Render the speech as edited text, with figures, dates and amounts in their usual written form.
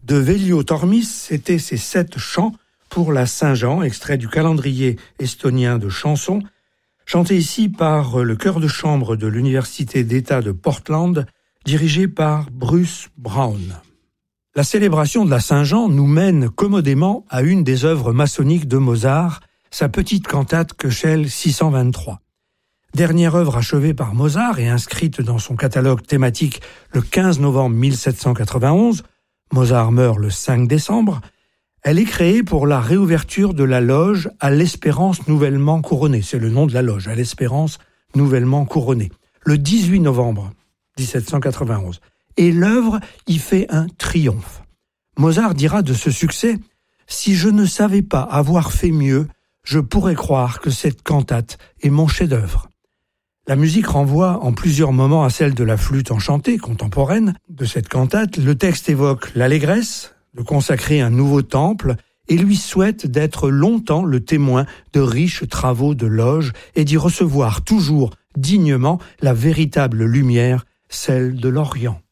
De Velio Tormis, c'était ces 7 chants pour la Saint-Jean, extrait du calendrier estonien de chansons, chanté ici par le chœur de chambre de l'Université d'État de Portland, dirigé par Bruce Brown. La célébration de la Saint-Jean nous mène commodément à une des œuvres maçonniques de Mozart, sa petite cantate Köchel 623. Dernière œuvre achevée par Mozart et inscrite dans son catalogue thématique le 15 novembre 1791, Mozart meurt le 5 décembre, elle est créée pour la réouverture de la loge à l'Espérance nouvellement couronnée. C'est le nom de la loge, à l'Espérance nouvellement couronnée. Le 18 novembre 1791. Et l'œuvre y fait un triomphe. Mozart dira de ce succès « Si je ne savais pas avoir fait mieux, je pourrais croire que cette cantate est mon chef-d'œuvre. » La musique renvoie en plusieurs moments à celle de la flûte enchantée contemporaine de cette cantate. Le texte évoque l'allégresse, de consacrer un nouveau temple, et lui souhaite d'être longtemps le témoin de riches travaux de loge et d'y recevoir toujours dignement la véritable lumière, celle de l'Orient.